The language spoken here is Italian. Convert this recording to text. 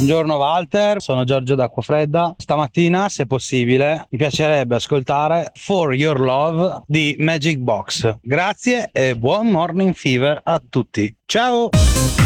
Buongiorno Walter, sono Giorgio d'Acquafredda. Stamattina, se possibile, mi piacerebbe ascoltare For Your Love di Magic Box. Grazie e buon morning fever a tutti. Ciao!